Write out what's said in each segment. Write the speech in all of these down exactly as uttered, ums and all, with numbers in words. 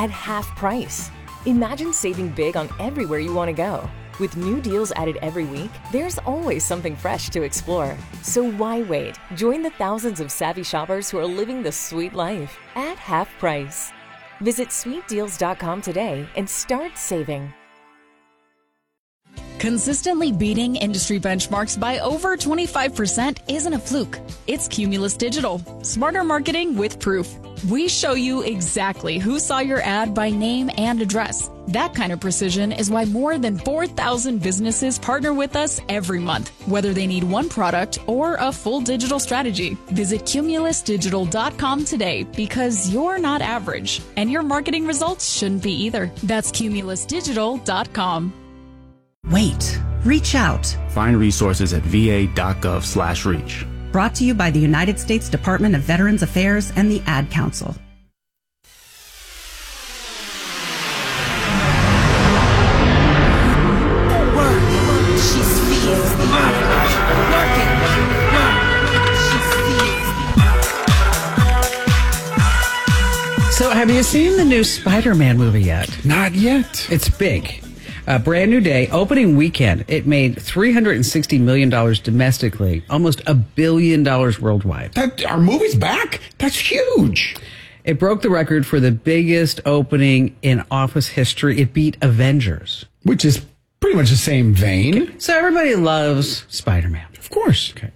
at half price. Imagine saving big on everywhere you want to go. With new deals added every week, there's always something fresh to explore. So why wait? Join the thousands of savvy shoppers who are living the sweet life at half price. Visit sweet deals dot com today and start saving. Consistently beating industry benchmarks by over twenty-five percent isn't a fluke. It's Cumulus Digital. Smarter marketing with proof. We show you exactly who saw your ad by name and address. That kind of precision is why more than four thousand businesses partner with us every month, whether they need one product or a full digital strategy. Visit cumulus digital dot com today because you're not average, and your marketing results shouldn't be either. That's cumulus digital dot com. Wait, reach out. Find resources at va.gov slash reach. Brought to you by the United States Department of Veterans Affairs and the Ad Council. So have you seen the new Spider-Man movie yet? Not yet. It's big. A brand new day, opening weekend. It made three hundred sixty million dollars domestically, almost a billion dollars worldwide. That, our movie's back? That's huge. It broke the record for the biggest opening in office history. It beat Avengers. Which is pretty much the same vein. Okay. So everybody loves Spider-Man. Of course. Okay.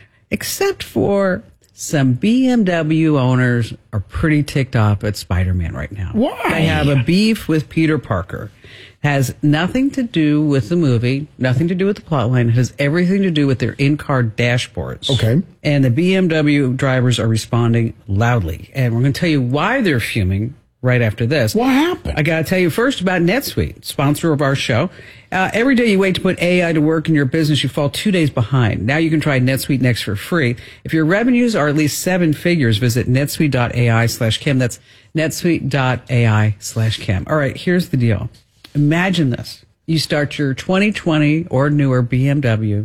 Except for some B M W owners are pretty ticked off at Spider-Man right now. Why? They have a beef with Peter Parker. Has nothing to do with the movie, nothing to do with the plotline. It has everything to do with their in-car dashboards. Okay. And the B M W drivers are responding loudly. And we're going to tell you why they're fuming right after this. What happened? I got to tell you first about NetSuite, sponsor of our show. Uh, every day you wait to put A I to work in your business, you fall two days behind. Now you can try NetSuite Next for free. If your revenues are at least seven figures, visit netsuite.ai slash Kim. That's netsuite.ai slash Kim. All right, here's the deal. Imagine this. You start your twenty twenty or newer B M W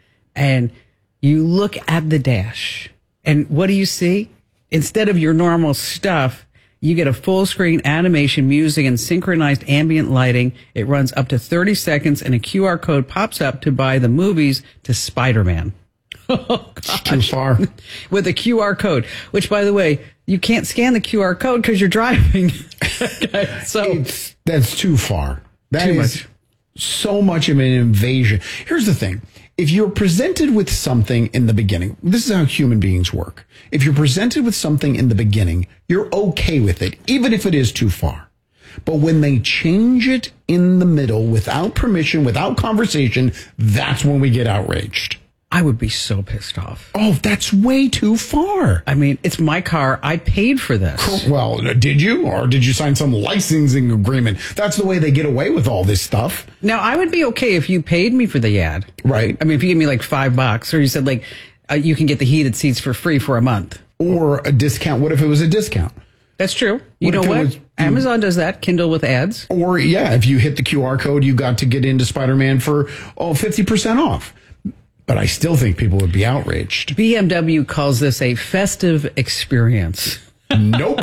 and you look at the dash. And what do you see? Instead of your normal stuff, you get a full screen animation, music, and synchronized ambient lighting. It runs up to thirty seconds and a Q R code pops up to buy the movies to Spider-Man. Oh, gosh. Too far. With a Q R code, which, by the way, you can't scan the Q R code because you're driving. Okay, so it's, that's too far. That too is much. So much of an invasion. Here's the thing. If you're presented with something in the beginning, this is how human beings work. If you're presented with something in the beginning, you're okay with it, even if it is too far. But when they change it in the middle without permission, without conversation, that's when we get outraged. I would be so pissed off. Oh, that's way too far. I mean, it's my car. I paid for this. Well, did you? Or did you sign some licensing agreement? That's the way they get away with all this stuff. Now, I would be okay if you paid me for the ad. Right. I mean, if you gave me like five bucks or you said like, uh, you can get the heated seats for free for a month. Or a discount. What if it was a discount? That's true. You What know if it what? was- Amazon does that. Kindle with ads. Or, yeah, if you hit the Q R code, you got to get into Spider-Man for, oh, fifty percent off. But I still think people would be outraged. B M W calls this a festive experience. Nope.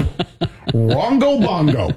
Wrongo bongo.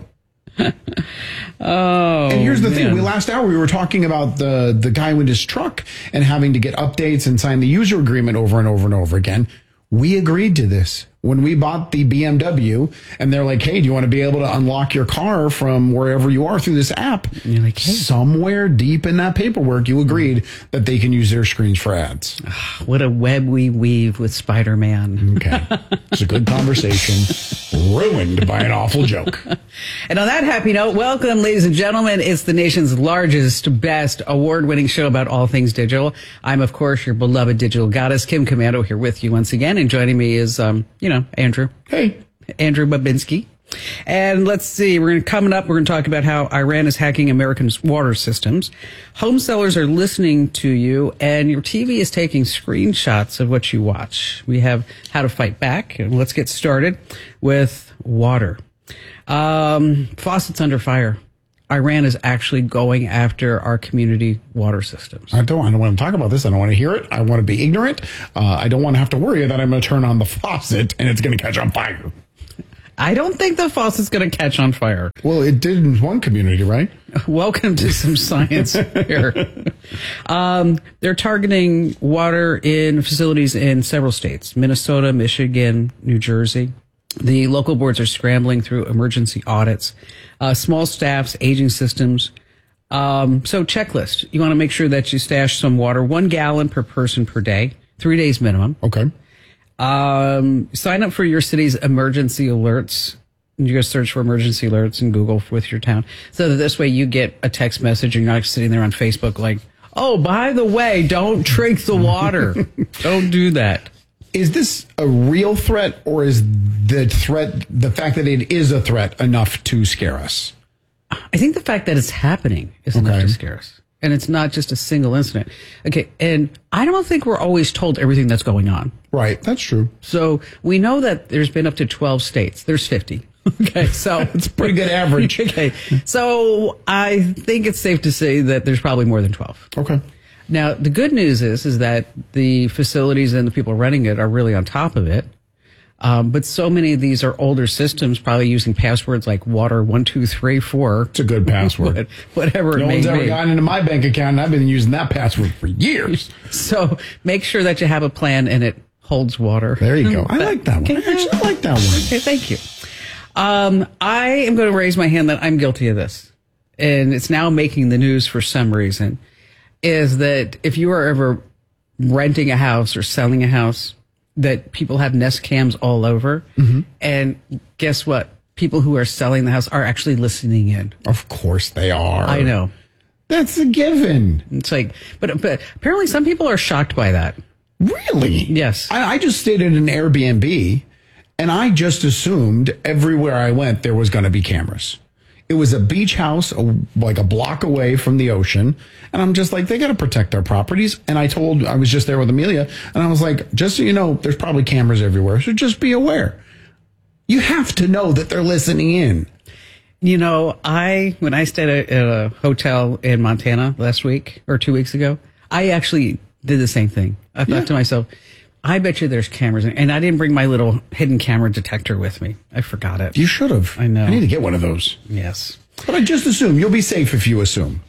Oh, and here's the man. thing. We last hour, we were talking about the, the guy with his truck and having to get updates and sign the user agreement over and over and over again. We agreed to this when we bought the B M W, and they're like, hey, do you want to be able to unlock your car from wherever you are through this app? And you're like, hey. Somewhere deep in that paperwork, you agreed that they can use their screens for ads. What a web we weave with Spider-Man. Okay. It's a good conversation, ruined by an awful joke. And on that happy note, welcome, ladies and gentlemen. It's the nation's largest, best, award-winning show about all things digital. I'm, of course, your beloved digital goddess, Kim Komando, here with you once again. And joining me is, um, you know, Andrew. Hey. Andrew Babinski. And let's see, we're going to coming up, we're going to talk about how Iran is hacking Americans' water systems. Home sellers are listening to you, and your T V is taking screenshots of what you watch. We have how to fight back, and let's get started with water. Um, faucets under fire. Iran is actually going after our community water systems. I don't, I don't want to talk about this. I don't want to hear it. I want to be ignorant. Uh, I don't want to have to worry that I'm going to turn on the faucet and it's going to catch on fire. I don't think the faucet's going to catch on fire. Well, it did in one community, right? Welcome to some science here. Um, they're targeting water in facilities in several states, Minnesota, Michigan, New Jersey. The local boards are scrambling through emergency audits, uh, small staffs, aging systems. Um, so checklist. You want to make sure that you stash some water, one gallon per person per day, three days minimum. Okay. Um, sign up for your city's emergency alerts. You go search for emergency alerts in Google with your town. So that this way you get a text message and you're not sitting there on Facebook like, oh, by the way, don't drink the water. Don't do that. Is this a real threat, or is the threat, the fact that it is a threat, enough to scare us? I think the fact that it's happening is enough Okay. to scare us. And it's not just a single incident. Okay. And I don't think we're always told everything that's going on. Right. That's true. So we know that there's been up to twelve states. There's fifty. Okay. So It's a pretty good average. Okay. So I think it's safe to say that there's probably more than twelve. Okay. Now, the good news is, is that the facilities and the people running it are really on top of it. Um, but so many of these are older systems, probably using passwords like water one, two, three, four. It's a good password. Whatever No it may one's ever be. gotten into my bank account, and I've been using that password for years. So make sure that you have a plan and it holds water. There you go. I like that one. Okay. I actually like that one. Okay, thank you. Um, I am going to raise my hand that I'm guilty of this. And it's now making the news for some reason. Is that if you are ever renting a house or selling a house, that people have Nest cams all over. Mm-hmm. And guess what? People who are selling the house are actually listening in. Of course they are. I know. That's a given. It's like, but, but apparently some people are shocked by that. Really? Yes. I, I just stayed at an Airbnb, and I just assumed everywhere I went there was going to be cameras. It was a beach house, a, like a block away from the ocean. And I'm just like, they got to protect their properties. And I told, I was just there with Amelia, and I was like, just so you know, there's probably cameras everywhere. So just be aware. You have to know that they're listening in. You know, I, when I stayed at a hotel in Montana last week or two weeks ago, I actually did the same thing. I thought Yeah. to myself, I bet you there's cameras. And I didn't bring my little hidden camera detector with me. I forgot it. You should have. I know. I need to get one of those. Yes. But I just assume you'll be safe if you assume.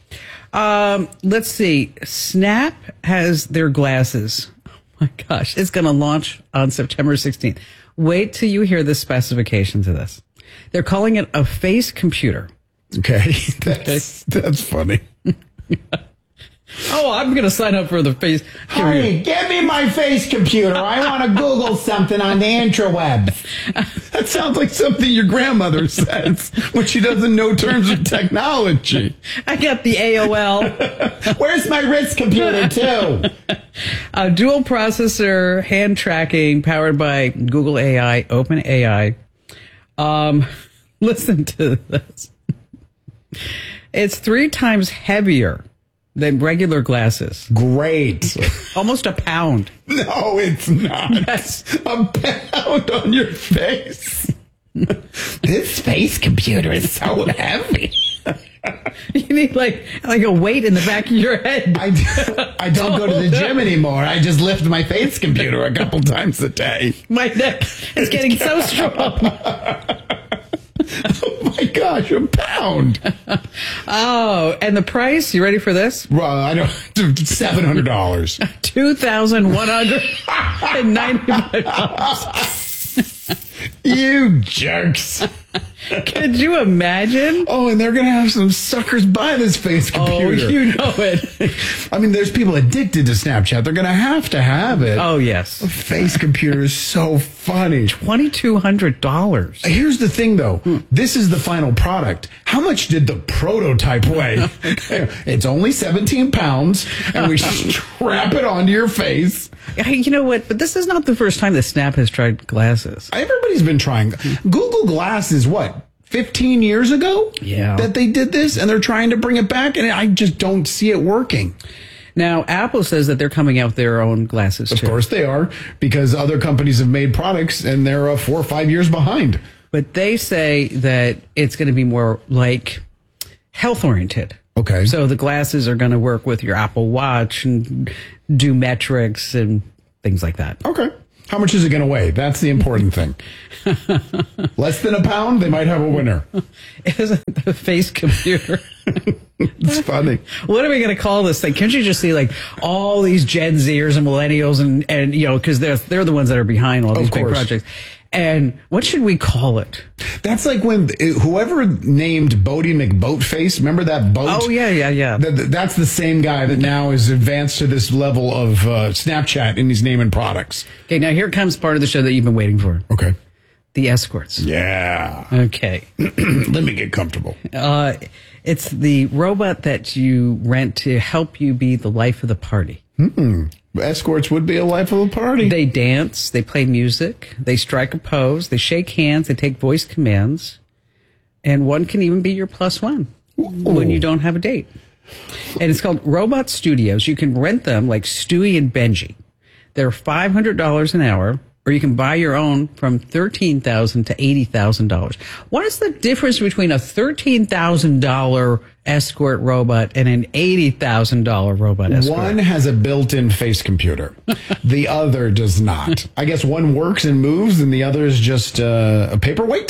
Um, let's see. Snap has their glasses. Oh my gosh. It's going to launch on September sixteenth. Wait till you hear the specifications of this. They're calling it a face computer. Okay. That's, that's funny. Oh, I'm going to sign up for the face. Honey, give me my face computer. I want to Google something on the intrawebs. That sounds like something your grandmother says when she doesn't know terms of technology. I got the A O L. Where's my wrist computer, too? A dual processor hand tracking powered by Google A I, OpenAI. Um, listen to this. It's three times heavier than regular glasses. Great. Almost a pound. No, it's not. Yes. A pound on your face. This face computer is so heavy. You need like like a weight in the back of your head. I, I don't go to the gym anymore. I just lift my face computer a couple times a day. My neck is getting so strong. Oh my gosh, a pound. Oh, and the price, you ready for this? Well, I don't, seven hundred dollars. two thousand one hundred ninety-five dollars. You jerks. Could you imagine? Oh, and they're going to have some suckers buy this face computer. Oh, you know it. I mean, there's people addicted to Snapchat. They're going to have to have it. Oh, yes. A face computer is so funny. twenty-two hundred dollars. Here's the thing, though. This is the final product. How much did the prototype weigh? It's only seventeen pounds, and we strap it onto your face. Hey, you know what? But this is not the first time that Snap has tried glasses. Everybody's been trying. Google Glass is what? fifteen years ago? Yeah. That they did this, and they're trying to bring it back, and I just don't see it working. Now, Apple says that they're coming out with their own glasses, Of too. course they are, because other companies have made products, and they're uh, four or five years behind. But they say that it's going to be more like health-oriented. Okay. So the glasses are going to work with your Apple Watch and do metrics and things like that. Okay. How much is it going to weigh? That's the important thing. Less than a pound, they might have a winner. Isn't the face computer? It's funny. What are we going to call this thing? Can't you just see like all these Gen Zers and millennials and, and you know, because they're, they're the ones that are behind all these big projects. And what should we call it? That's like when whoever named Bodie McBoatface, remember that boat? Oh, yeah, yeah, yeah. That, that's the same guy that now is advanced to this level of uh, Snapchat and he's naming products. Okay, now here comes part of the show that you've been waiting for. Okay. The escorts. Yeah. Okay. Let me get comfortable. Uh, it's the robot that you rent to help you be the life of the party. Hmm. Escorts would be a life of a party. They dance, they play music, they strike a pose, they shake hands, they take voice commands, and one can even be your plus one Ooh. When you don't have a date. And it's called Robot Studios. You can rent them like Stewie and Benji. They're five hundred dollars an hour, or you can buy your own from thirteen thousand dollars to eighty thousand dollars. What is the difference between a thirteen thousand dollars escort robot and an eighty thousand dollars robot escort? One has a built-in face computer. The other does not. I guess one works and moves and the other is just uh, a paperweight.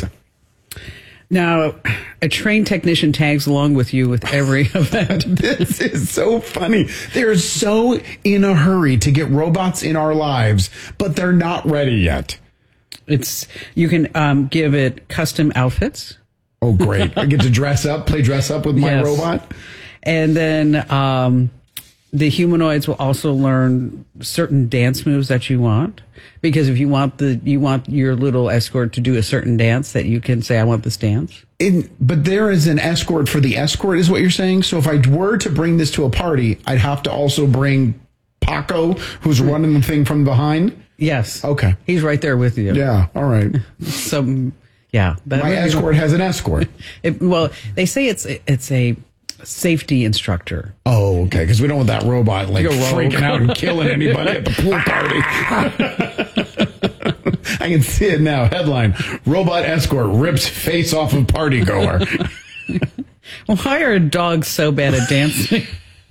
Now, a trained technician tags along with you with every event. This is so funny. They're so in a hurry to get robots in our lives, but they're not ready yet. It's you can um, give it custom outfits. Oh, great. I get to dress up, play dress up with my yes. robot. And then um, the humanoids will also learn certain dance moves that you want. Because if you want the you want your little escort to do a certain dance, that you can say, I want this dance. In, but there is an escort for the escort, is what you're saying? So if I were to bring this to a party, I'd have to also bring Paco, who's running the thing from behind? Yes. Okay. He's right there with you. Yeah, all right. So, yeah. That My escort has an escort. It, well, they say it's it's a safety instructor. Oh, okay. Because we don't want that robot like freaking out and killing anybody at the pool party. I can see it now. Headline: Robot escort rips face off of party goer. Why are dogs so bad at dancing?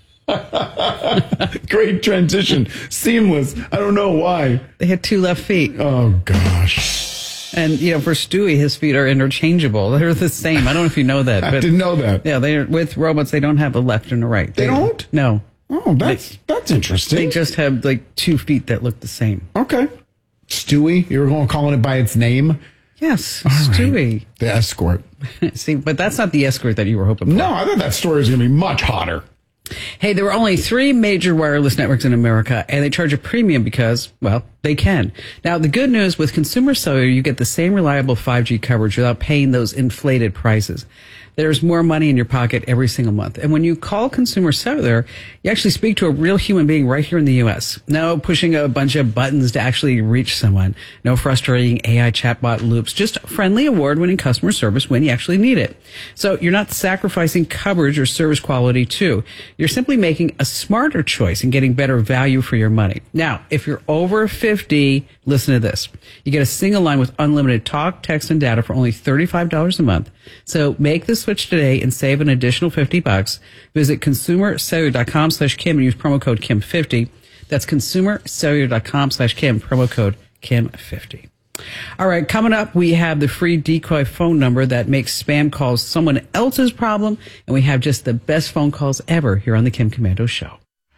Great transition. Seamless. I don't know why. They had two left feet. Oh, gosh. And, you know, for Stewie, his feet are interchangeable. They're the same. I don't know if you know that. But I didn't know that. Yeah, they're with robots, they don't have a left and a right. They, they don't? No. Oh, that's they, that's interesting. They just have, like, two feet that look the same. Okay. Stewie? You were going calling it by its name? Yes, All Stewie. Right. The escort. See, but that's not the escort that you were hoping for. No, I thought that story was going to be much hotter. Hey, there are only three major wireless networks in America, and they charge a premium because, well, they can. Now, the good news with Consumer Cellular, you get the same reliable five G coverage without paying those inflated prices. There's more money in your pocket every single month. And when you call Consumer Cellular, you actually speak to a real human being right here in the U S. No pushing a bunch of buttons to actually reach someone. No frustrating A I chatbot loops. Just friendly, award-winning customer service when you actually need it. So you're not sacrificing coverage or service quality too. You're simply making a smarter choice and getting better value for your money. Now, if you're over fifty, listen to this. You get a single line with unlimited talk, text, and data for only thirty-five dollars a month. So make the switch today and save an additional fifty bucks. Visit consumercellular.com slash Kim and use promo code Kim fifty. That's consumercellular.com slash Kim, promo code Kim fifty. All right, coming up, we have the free decoy phone number that makes spam calls someone else's problem, and we have just the best phone calls ever here on the Kim Komando Show.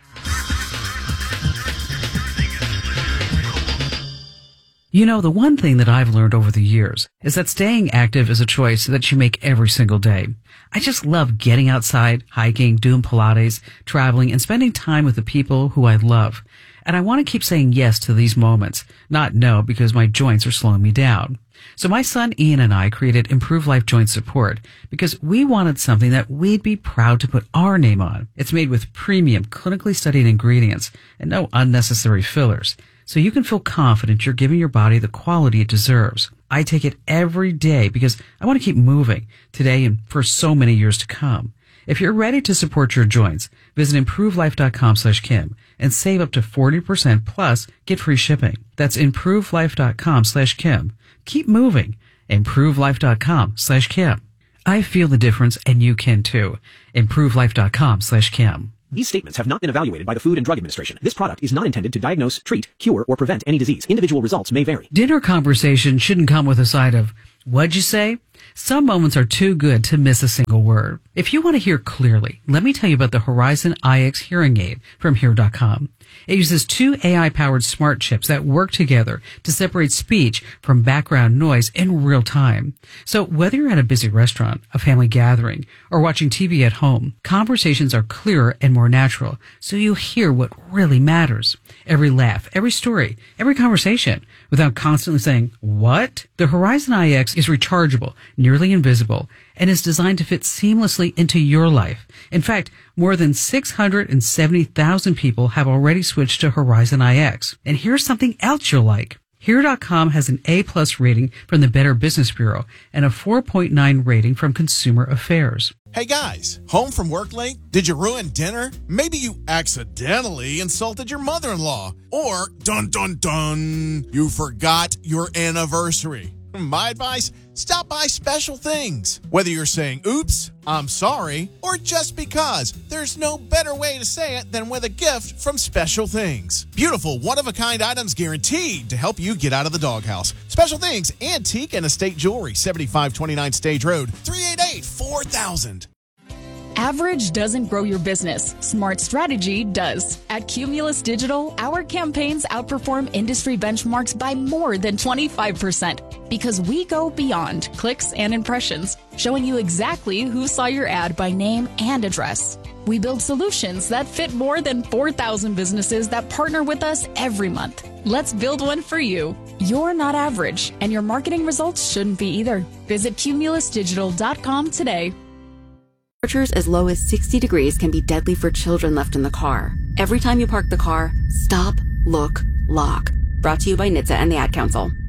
You know, the one thing that I've learned over the years is that staying active is a choice that you make every single day. I just love getting outside, hiking, doing Pilates, traveling, and spending time with the people who I love. And I want to keep saying yes to these moments, not no, because my joints are slowing me down. So my son Ian and I created Improve Life Joint Support because we wanted something that we'd be proud to put our name on. It's made with premium, clinically studied ingredients and no unnecessary fillers. So you can feel confident you're giving your body the quality it deserves. I take it every day because I want to keep moving today and for so many years to come. If you're ready to support your joints, visit improvelife.com slash Kim and save up to forty percent plus get free shipping. That's improvelife.com slash Kim. Keep moving. improvelife.com slash Kim. I feel the difference and you can too. improvelife.com slash Kim. These statements have not been evaluated by the Food and Drug Administration. This product is not intended to diagnose, treat, cure, or prevent any disease. Individual results may vary. Dinner conversation shouldn't come with a side of, "What'd you say?" Some moments are too good to miss a single word. If you want to hear clearly, let me tell you about the Horizon I X hearing aid from Hear dot com. It uses two A I-powered smart chips that work together to separate speech from background noise in real time. So whether you're at a busy restaurant, a family gathering, or watching T V at home, conversations are clearer and more natural, so you hear what really matters. Every laugh, every story, every conversation, without constantly saying, "What?" The Horizon I X is rechargeable, nearly invisible, and is designed to fit seamlessly into your life. In fact, more than six hundred seventy thousand people have already switched to Horizon I X. And here's something else you'll like. Hear dot com has an A-plus rating from the Better Business Bureau and a four point nine rating from Consumer Affairs. Hey guys, home from work late? Did you ruin dinner? Maybe you accidentally insulted your mother-in-law. Or, dun dun dun, you forgot your anniversary. My advice, stop by Special Things. Whether you're saying, oops, I'm sorry, or just because, there's no better way to say it than with a gift from Special Things. Beautiful, one-of-a-kind items guaranteed to help you get out of the doghouse. Special Things, antique and estate jewelry, seventy-five twenty-nine Stage Road, three eight eight, four thousand. Average doesn't grow your business. Smart strategy does. At Cumulus Digital, our campaigns outperform industry benchmarks by more than twenty-five percent because we go beyond clicks and impressions, showing you exactly who saw your ad by name and address. We build solutions that fit more than four thousand businesses that partner with us every month. Let's build one for you. You're not average, and your marketing results shouldn't be either. Visit cumulus digital dot com today. Temperatures as low as sixty degrees can be deadly for children left in the car. Every time you park the car, stop, look, lock. Brought to you by N H T S A and the Ad Council.